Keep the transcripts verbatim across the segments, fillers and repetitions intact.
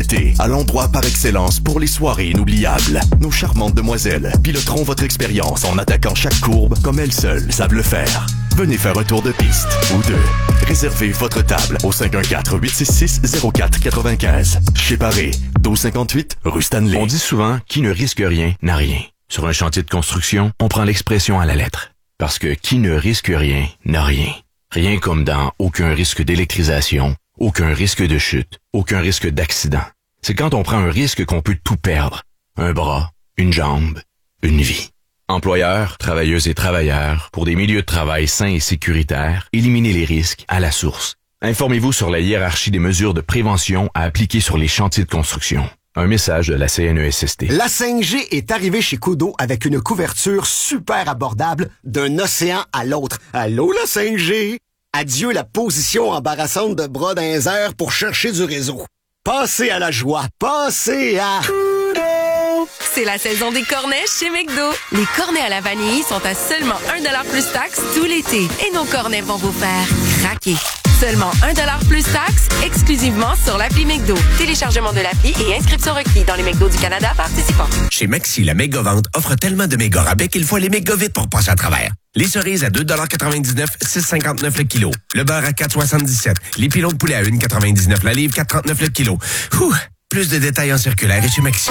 l'été, à l'endroit par excellence pour les soirées inoubliables. Nos charmantes demoiselles piloteront votre expérience en attaquant chaque courbe comme elles seules savent le faire. Venez faire un tour de piste ou deux. Réservez votre table au cinq un quatre, huit six six, zéro quatre neuf cinq. Chez Paré, douze cinquante-huit, rue Stanley. On dit souvent, qui ne risque rien, n'a rien. Sur un chantier de construction, on prend l'expression à la lettre. Parce que qui ne risque rien, n'a rien. Rien comme dans aucun risque d'électrisation, aucun risque de chute, aucun risque d'accident. C'est quand on prend un risque qu'on peut tout perdre. Un bras, une jambe, une vie. Employeurs, travailleuses et travailleurs, pour des milieux de travail sains et sécuritaires, éliminez les risques à la source. Informez-vous sur la hiérarchie des mesures de prévention à appliquer sur les chantiers de construction. Un message de la C N E S S T. La cinq G est arrivée chez Kudo avec une couverture super abordable d'un océan à l'autre. Allô, la cinq G? Adieu la position embarrassante de bras dans les airs pour chercher du réseau. Passez à la joie. Passez à... C'est la saison des cornets chez McDo. Les cornets à la vanille sont à seulement un dollar plus taxe tout l'été. Et nos cornets vont vous faire craquer. Seulement un dollar plus taxe, exclusivement sur l'appli McDo. Téléchargement de l'appli et inscription requis dans les McDo du Canada participants. Chez Maxi, la méga-vente offre tellement de méga rabais qu'il faut aller méga vite pour passer à travers. Les cerises à deux quatre-vingt-dix-neuf, six cinquante-neuf le kilo. Le beurre à quatre soixante-dix-sept. Les pilons de poulet à un quatre-vingt-dix-neuf la livre, quatre trente-neuf le kilo. Ouh, plus de détails en circulaire et chez Maxi.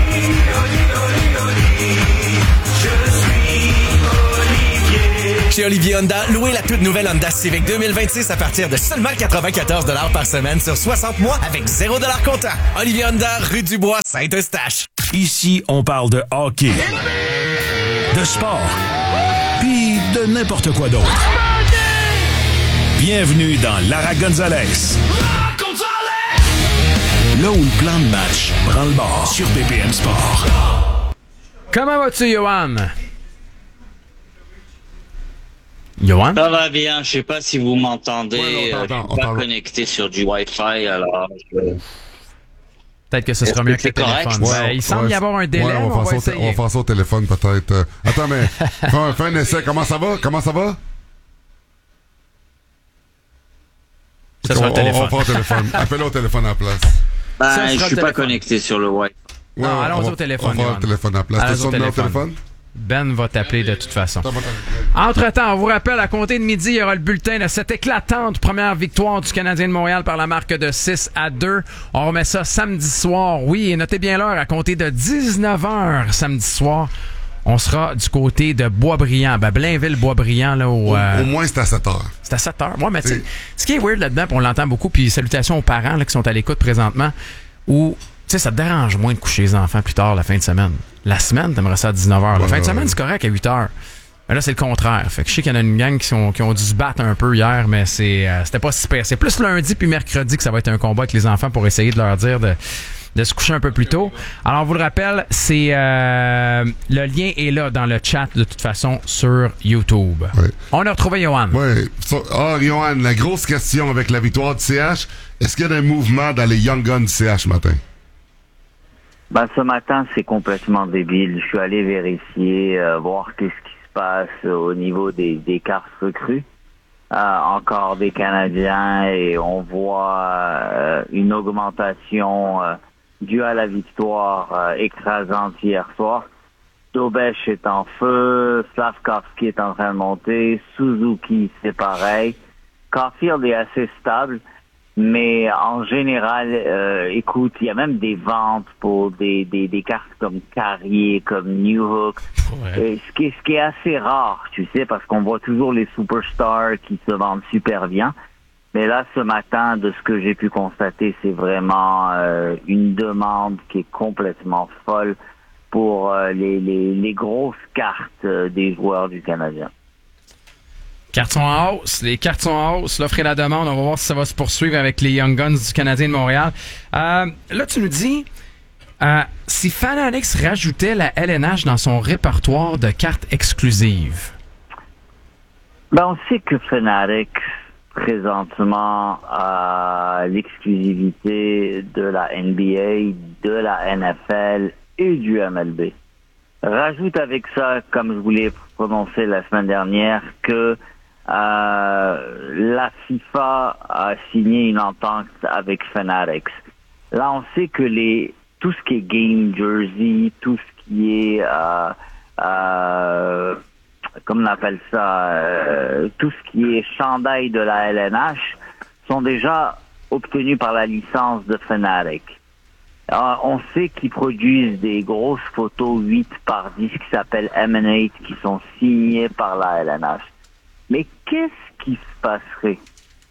Chez Olivier Honda, louez la toute nouvelle Honda Civic deux mille vingt-six à partir de seulement quatre-vingt-quatorze dollars par semaine sur soixante mois avec zéro dollar comptant. Olivier Honda, rue du Bois, Saint-Eustache. Ici, on parle de hockey, de sport, puis de n'importe quoi d'autre. Bienvenue dans Lara Gonzalez. Là où le plan de match prend le bord sur B P M Sport. Comment vas-tu, Johan? Johan? Ça va bien, je sais pas si vous m'entendez. Ouais, euh, je suis pas connecté sur du Wi-Fi, alors je... Peut-être que ce sera mieux que le téléphone. Ouais, ouais, il semble ouais, y avoir un délai, ouais, on, on, va va faire essayer. ça, on va faire ça au téléphone peut-être. Euh, attends, mais fais un, fais un essai. Comment ça va? Comment ça va? Ça sera on, le téléphone. On va faire au téléphone. Appelle-le au téléphone à la place. Ben, Ça je sera suis le pas téléphone. connecté sur le Wi-Fi. Ouais, non, allons on au téléphone. On va faire le téléphone à la place. T'as son numéro de téléphone? Ben va t'appeler de toute façon. Entre-temps, on vous rappelle, à compter de midi, il y aura le bulletin de cette éclatante première victoire du Canadien de Montréal par la marque de six à deux. On remet ça samedi soir. Oui, et notez bien l'heure, à compter de dix-neuf heures samedi soir. On sera du côté de Boisbriand. Ben, Blainville-Boisbriand, là, au... Au, euh... au moins, c'est à sept heures. C'est à sept heures. Ouais, mais tu sais, ce qui est weird là-dedans, puis on l'entend beaucoup, puis salutations aux parents, là, qui sont à l'écoute présentement, où, tu sais, ça te dérange moins de coucher les enfants plus tard la fin de semaine. La semaine, t'aimerais ça à dix-neuf heures. La ouais, fin de ouais. semaine, c'est correct à huit heures. Mais là, c'est le contraire. Fait que je sais qu'il y en a une gang qui, sont, qui ont dû se battre un peu hier, mais c'est, euh, c'était pas super. C'est plus lundi puis mercredi que ça va être un combat avec les enfants pour essayer de leur dire de, de se coucher un peu plus tôt. Alors, on vous le rappelle, c'est euh, le lien est là dans le chat de toute façon sur YouTube. Ouais. On a retrouvé Johan. Oui. So, ah, Johan, la grosse question avec la victoire du C H, est-ce qu'il y a un mouvement dans les Young Guns du C H ce matin? Ben, ce matin, c'est complètement débile. Je suis allé vérifier, euh, voir qu'est-ce qui se passe au niveau des, des cartes recrues. Euh, encore des Canadiens et on voit euh, une augmentation euh, due à la victoire euh, écrasante hier soir. Dobech est en feu, Slavkovski est en train de monter, Suzuki c'est pareil. Caulfield est assez stable. Mais en général, euh, écoute, il y a même des ventes pour des, des, des cartes comme Carrier, comme New Hook. Ouais. Et ce, qui est, ce qui est assez rare, tu sais, parce qu'on voit toujours les superstars qui se vendent super bien. Mais là, ce matin, de ce que j'ai pu constater, c'est vraiment euh, une demande qui est complètement folle pour euh, les, les, les grosses cartes euh, des joueurs du Canadien. Cartes sont en hausse, les cartes sont en hausse, l'offre et la demande, on va voir si ça va se poursuivre avec les Young Guns du Canadien de Montréal. Euh, là, tu nous dis, euh, si Fanatics rajoutait la L N H dans son répertoire de cartes exclusives. Ben, on sait que Fanatics, présentement, a l'exclusivité de la N B A, de la N F L et du M L B. Rajoute avec ça, comme je vous l'ai prononcé la semaine dernière, que Euh, la FIFA a signé une entente avec Fanatics. Là, on sait que les tout ce qui est game jersey, tout ce qui est euh, euh, comme on appelle ça, euh, tout ce qui est chandail de la L N H sont déjà obtenus par la licence de Fanatic. Alors, on sait qu'ils produisent des grosses photos huit par dix qui s'appellent Emanate, qui sont signées par la L N H. Mais qu'est-ce qui se passerait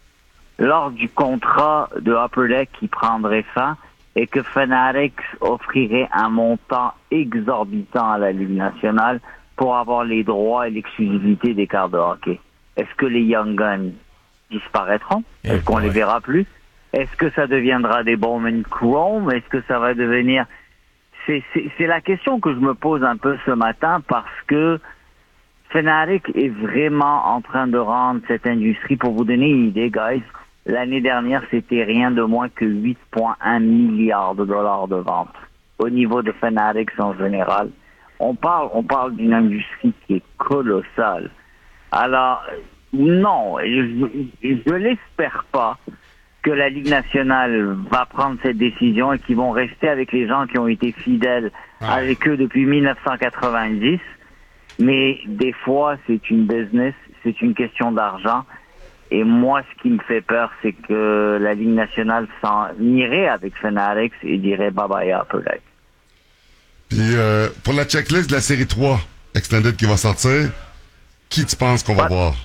lors du contrat de Upper Deck qui prendrait fin et que Fanatics offrirait un montant exorbitant à la Ligue nationale pour avoir les droits et l'exclusivité des cartes de hockey? Est-ce que les Young Guns disparaîtront? Est-ce qu'on les verra plus? Est-ce que ça deviendra des Bowman Chrome? Est-ce que ça va devenir... C'est, c'est, c'est la question que je me pose un peu ce matin parce que Fanatic est vraiment en train de rendre cette industrie. Pour vous donner une idée, guys, l'année dernière, c'était rien de moins que huit virgule un milliards de dollars de ventes au niveau de Fanatics en général. On parle, on parle d'une industrie qui est colossale. Alors, non, je, je l'espère pas que la Ligue nationale va prendre cette décision et qu'ils vont rester avec les gens qui ont été fidèles ouais. avec eux depuis dix-neuf cent quatre-vingt-dix. Mais des fois, c'est une business, c'est une question d'argent. Et moi, ce qui me fait peur, c'est que la Ligue nationale s'en irait avec Fanatics et dirait bye-bye à Upper Deck. Puis, euh, pour la checklist de la série trois Extended qui va sortir, qui tu penses qu'on va ouais. voir?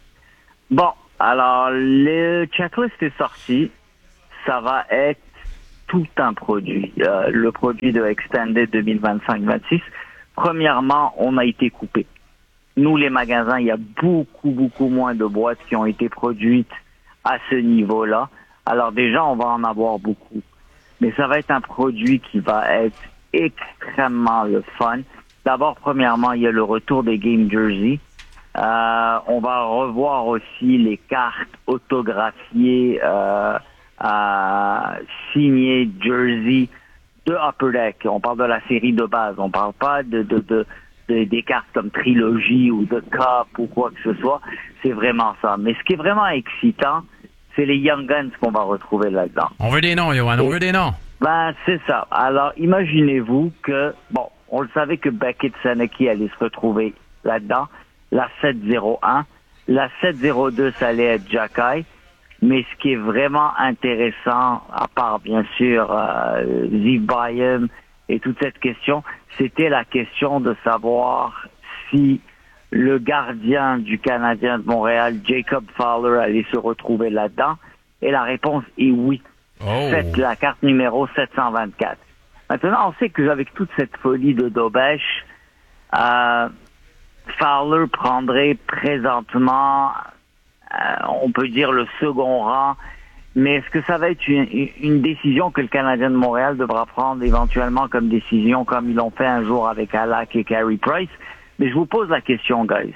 Bon, alors, le checklist est sorti. Ça va être tout un produit. Euh, le produit de Extended deux mille vingt-cinq vingt-six. Premièrement, on a été coupé. Nous, les magasins, il y a beaucoup, beaucoup moins de boîtes qui ont été produites à ce niveau-là. Alors déjà, on va en avoir beaucoup. Mais ça va être un produit qui va être extrêmement le fun. D'abord, premièrement, il y a le retour des Game Jersey. Euh, on va revoir aussi les cartes autographiées, euh, euh, signées Jersey de Upper Deck. On parle de la série de base. On parle pas de, de, de, de des cartes comme Trilogy ou de Cup ou quoi que ce soit. C'est vraiment ça. Mais ce qui est vraiment excitant, c'est les Young Guns qu'on va retrouver là-dedans. On veut des noms, Johan. On veut des noms. Ben, c'est ça. Alors, imaginez-vous que, bon, on le savait que Beckett Senecki allait se retrouver là-dedans. La sept zéro un. La sept zéro deux, ça allait être Jacky. Mais ce qui est vraiment intéressant, à part bien sûr euh, Ziv Bayem et toute cette question, c'était la question de savoir si le gardien du Canadien de Montréal, Jacob Fowler, allait se retrouver là-dedans. Et la réponse est oui. Oh. C'est la carte numéro sept cent vingt-quatre. Maintenant, on sait que avec toute cette folie de Dobèche, euh, Fowler prendrait présentement... Euh, on peut dire le second rang, mais est-ce que ça va être une, une décision que le Canadien de Montréal devra prendre éventuellement comme décision, comme ils l'ont fait un jour avec Alak et Carey Price? Mais je vous pose la question, guys.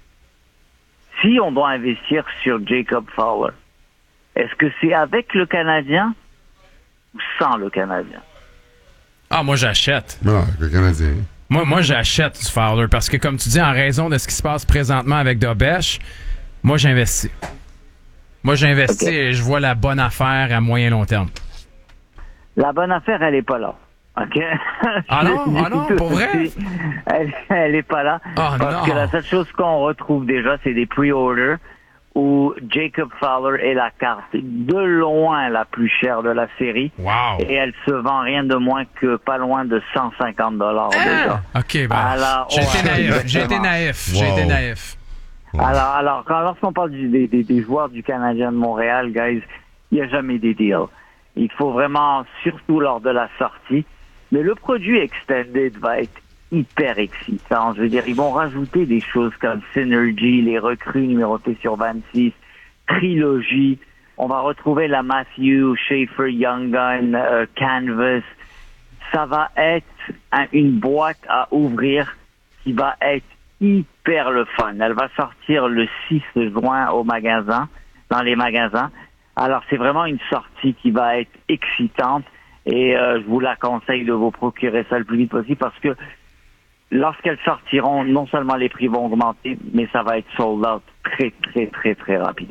Si on doit investir sur Jacob Fowler, est-ce que c'est avec le Canadien ou sans le Canadien? Ah, moi j'achète. Non, avec le Canadien. Moi, moi j'achète Fowler parce que, comme tu dis, en raison de ce qui se passe présentement avec Dobèche, moi, j'investis. Moi, j'investis okay. et je vois la bonne affaire à moyen long terme. La bonne affaire, elle est pas là. OK? Ah non? Ah non? Pour vrai? Elle, elle est pas là. Oh, parce non. que la seule chose qu'on retrouve déjà, c'est des pre-orders où Jacob Fowler est la carte de loin la plus chère de la série. Wow. Et elle se vend rien de moins que pas loin de cent cinquante dollars ah! déjà. OK, ben, Alors, j'ai, été naïf, j'ai été naïf. Wow. J'ai été naïf. Alors, alors, quand lorsqu'on parle du, des, des, des joueurs du Canadien de Montréal, guys, il n'y a jamais des deals. Il faut vraiment, surtout lors de la sortie. Mais le produit Extended va être hyper excitant. Je veux dire, ils vont rajouter des choses comme Synergy, les recrues numérotés sur vingt-six, Trilogy. On va retrouver la Matthew, Schaefer, Young Gun, euh, Canvas. Ça va être un, une boîte à ouvrir qui va être hyper le fun. Elle va sortir le six juin au magasin, dans les magasins. Alors, c'est vraiment une sortie qui va être excitante et euh, je vous la conseille de vous procurer ça le plus vite possible parce que lorsqu'elles sortiront, non seulement les prix vont augmenter, mais ça va être sold out très, très, très, très rapidement.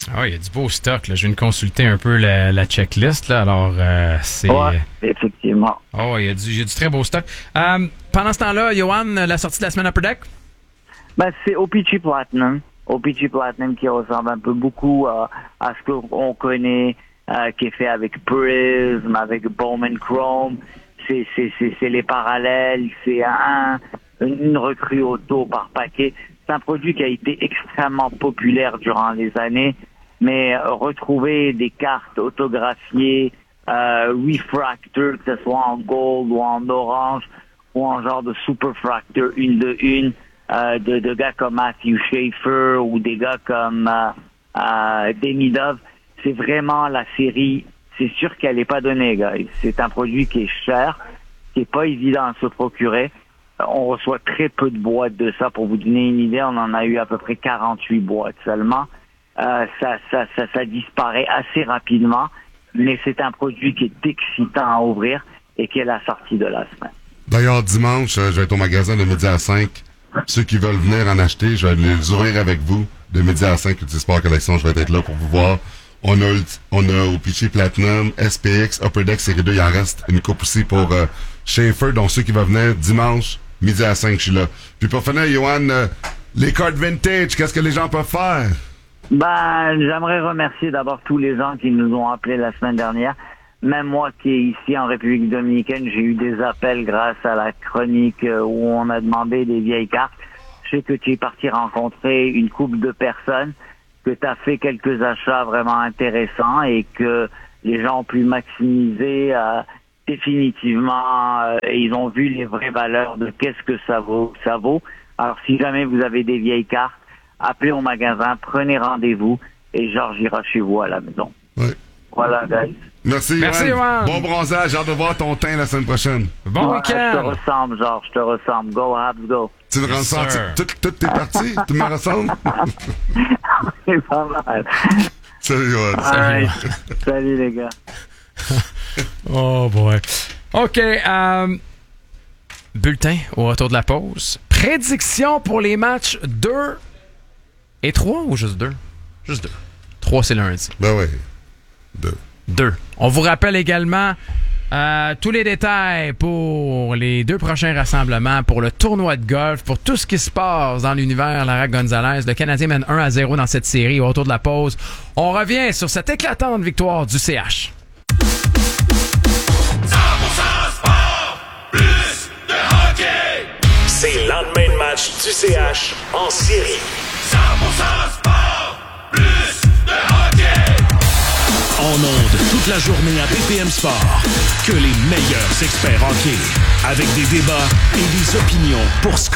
Ah, il y a du beau stock. Là. Je viens de consulter un peu la, la checklist. Là. Alors, euh, c'est... Ouais, effectivement. Oh, il y a du, il y a du très beau stock. Euh, pendant ce temps-là, Johan, la sortie de la semaine Upper Deck? Ben, c'est O P G Platinum. O P G Platinum qui ressemble un peu beaucoup euh, à ce qu'on connaît, euh, qui est fait avec Prism, avec Bowman Chrome. C'est, c'est, c'est, c'est les parallèles, c'est un, une recrue auto par paquet. C'est un produit qui a été extrêmement populaire durant les années, mais euh, retrouver des cartes autographiées, euh, refractor, que ce soit en gold ou en orange, ou en genre de superfractor une de une, euh, de, de gars comme Matthew Schaefer ou des gars comme euh, euh, Demidov, c'est vraiment la série. C'est sûr qu'elle n'est pas donnée, guys. C'est un produit qui est cher, qui est pas évident à se procurer. On reçoit très peu de boîtes de ça. Pour vous donner une idée, on en a eu à peu près quarante-huit boîtes seulement. Euh, ça, ça, ça, ça disparaît assez rapidement, mais c'est un produit qui est excitant à ouvrir et qui est la sortie de la semaine. D'ailleurs, dimanche, je vais être au magasin de midi à cinq. Ceux qui veulent venir en acheter, je vais les ouvrir avec vous. De midi à cinq, Ultisport Collection, je vais être là pour vous voir. On a, on a O P G Platinum, S P X, Upper Deck Série deux, il en reste une coupe aussi pour euh, Schaefer, donc ceux qui vont venir dimanche, midi à cinq, je suis là. Puis pour finir, Johan, euh, les cartes vintage, qu'est-ce que les gens peuvent faire? Ben, j'aimerais remercier d'abord tous les gens qui nous ont appelés la semaine dernière. Même moi qui est ici en République dominicaine, j'ai eu des appels grâce à la chronique où on a demandé des vieilles cartes. Je sais que tu es parti rencontrer une couple de personnes, que tu as fait quelques achats vraiment intéressants et que les gens ont pu maximiser euh, définitivement euh, et ils ont vu les vraies valeurs de qu'est-ce que ça vaut. Ça vaut. Alors si jamais vous avez des vieilles cartes, appelez au magasin, prenez rendez-vous et Georges ira chez vous à la maison. Oui. Voilà, guys. Merci, Merci Johan. Johan. Bon bronzage, j'ai hâte de voir ton teint la semaine prochaine. Bon Ouais, week-end. je te ressemble, Georges, je te ressemble. Go, Habs, go. Tu me Yes, ressens sir. toutes toutes tes parties? Tu me ressembles? C'est pas mal. Salut, Johan. Alright. Salut, les gars. Oh boy. OK. Euh, bulletin au retour de la pause. Prédiction pour les matchs deux et trois ou juste deux? Juste deux. trois, c'est lundi. Ben oui. Deux. Deux. On vous rappelle également euh, tous les détails pour les deux prochains rassemblements, pour le tournoi de golf, pour tout ce qui se passe dans l'univers Lara Gonzalez. Le Canadien mène un à zéro dans cette série au retour de la pause. On revient sur cette éclatante victoire du C H. C'est le lendemain de match du C H en série. cent pour cent sport, plus de hockey. En ondes toute la journée à B P M Sport. Que les meilleurs experts hockey. Avec des débats et des opinions pour Scott.